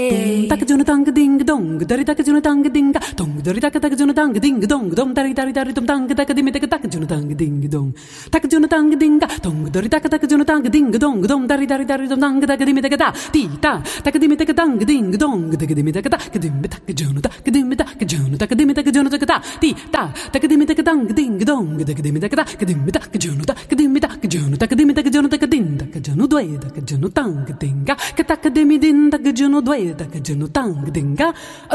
Tak juna tang ding dong, dari tak juna tang ding dong, dari tak juna tang ding dong, dom dari dom tang tak dimi tak juna tang ding dong, tak juna tang ding dong, dari tak juna tang ding dong, dom dari dom tang tak dimi ta ti ta tak dimi tang ding dong, tak dimi ta dimi tak juna tak dimi tak juna ta ti ta tak dimi tang ding dong, tak dimi tak juna tak dimi tak juna tak din tak juna due tak juna tang ding ka tak dimi din tak juna due tak juna tang ding ka